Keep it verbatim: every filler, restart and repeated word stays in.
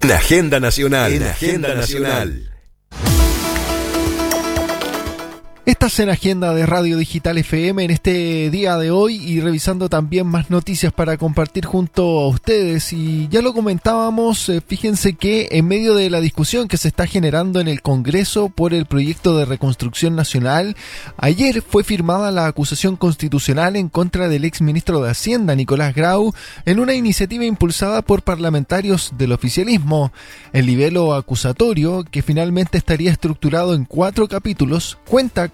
En Agenda Nacional. En Agenda Nacional. Estás en Agenda de Radio Digital F M en este día de hoy y revisando también más noticias para compartir junto a ustedes. Y ya lo comentábamos, eh, fíjense que en medio de la discusión que se está generando en el Congreso por el proyecto de reconstrucción nacional, ayer fue firmada la acusación constitucional en contra del exministro de Hacienda, Nicolás Grau, en una iniciativa impulsada por parlamentarios del oficialismo. El libelo acusatorio, que finalmente estaría estructurado en cuatro capítulos, cuenta